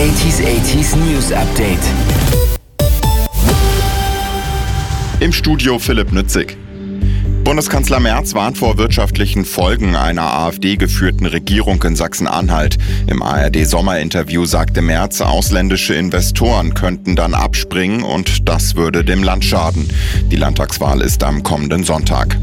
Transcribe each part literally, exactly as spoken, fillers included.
achtziger achtziger News Update. Im Studio Philipp Nützig. Bundeskanzler Merz warnt vor wirtschaftlichen Folgen einer AfD-geführten Regierung in Sachsen-Anhalt. Im A R D-Sommerinterview sagte Merz, ausländische Investoren könnten dann abspringen und das würde dem Land schaden. Die Landtagswahl ist am kommenden Sonntag.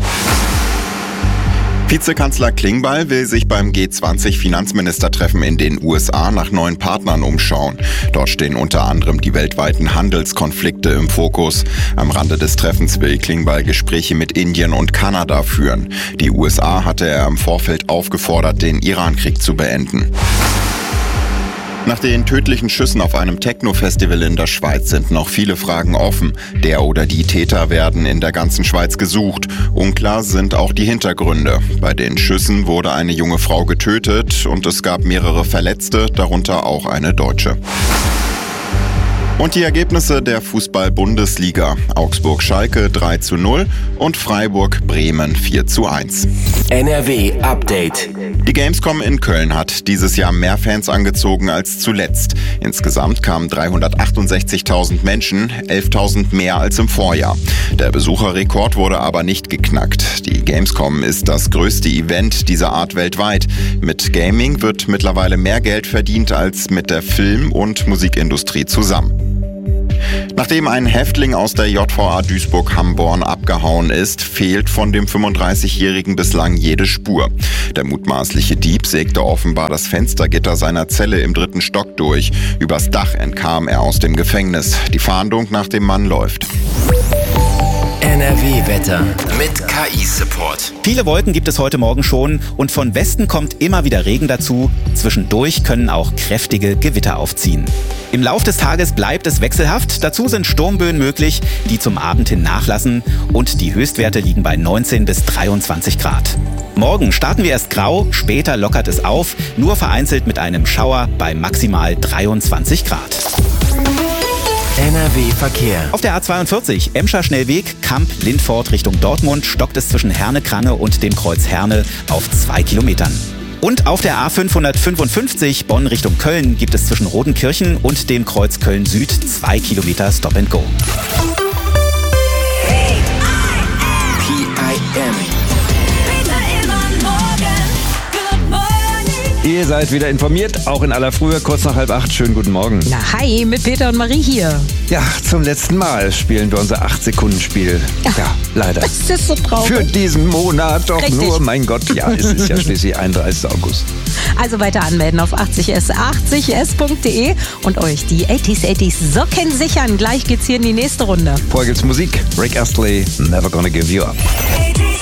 Vizekanzler Klingbeil will sich beim G zwanzig Finanzministertreffen in den U S A nach neuen Partnern umschauen. Dort stehen unter anderem die weltweiten Handelskonflikte im Fokus. Am Rande des Treffens will Klingbeil Gespräche mit Indien und Kanada führen. Die U S A hatte er im Vorfeld aufgefordert, den Irankrieg zu beenden. Nach den tödlichen Schüssen auf einem Techno-Festival in der Schweiz sind noch viele Fragen offen. Der oder die Täter werden in der ganzen Schweiz gesucht. Unklar sind auch die Hintergründe. Bei den Schüssen wurde eine junge Frau getötet und es gab mehrere Verletzte, darunter auch eine Deutsche. Und die Ergebnisse der Fußball-Bundesliga. Augsburg-Schalke drei zu null und Freiburg-Bremen vier zu eins. N R W Update. Die Gamescom in Köln hat dieses Jahr mehr Fans angezogen als zuletzt. Insgesamt kamen dreihundertachtundsechzigtausend Menschen, elftausend mehr als im Vorjahr. Der Besucherrekord wurde aber nicht geknackt. Die Gamescom ist das größte Event dieser Art weltweit. Mit Gaming wird mittlerweile mehr Geld verdient als mit der Film- und Musikindustrie zusammen. Nachdem ein Häftling aus der J V A Duisburg-Hamborn abgehauen ist, fehlt von dem fünfunddreißigjährigen bislang jede Spur. Der mutmaßliche Dieb sägte offenbar das Fenstergitter seiner Zelle im dritten Stock durch. Übers Dach entkam er aus dem Gefängnis. Die Fahndung nach dem Mann läuft. N R W-Wetter mit K I-Support. Viele Wolken gibt es heute Morgen schon und von Westen kommt immer wieder Regen dazu. Zwischendurch können auch kräftige Gewitter aufziehen. Im Lauf des Tages bleibt es wechselhaft. Dazu sind Sturmböen möglich, die zum Abend hin nachlassen und die Höchstwerte liegen bei neunzehn bis dreiundzwanzig Grad. Morgen starten wir erst grau, später lockert es auf, nur vereinzelt mit einem Schauer bei maximal dreiundzwanzig Grad. N R W-Verkehr. Auf der A zweiundvierzig Emscher Schnellweg, Kamp-Lindfort Richtung Dortmund stockt es zwischen Herne-Kranne und dem Kreuz Herne auf zwei Kilometern. Und auf der A fünfhundertfünfundfünfzig Bonn Richtung Köln gibt es zwischen Rodenkirchen und dem Kreuz Köln Süd zwei Kilometer Stop and Go. P I M. Ihr seid wieder informiert, auch in aller Frühe, kurz nach halb acht. Schönen guten Morgen. Na hi, mit Peter und Marie hier. Ja, zum letzten Mal spielen wir unser acht Sekunden Spiel. Ja, leider. Das ist so traurig. Für diesen Monat doch Richtig. nur, mein Gott, ja, es ist ja schließlich einunddreißigster August. Also weiter anmelden auf achtzig s achtzig s punkt de und euch die achtziger achtziger Socken sichern. Gleich geht's hier in die nächste Runde. Vorher gibt's Musik. Rick Astley, Never Gonna Give You Up.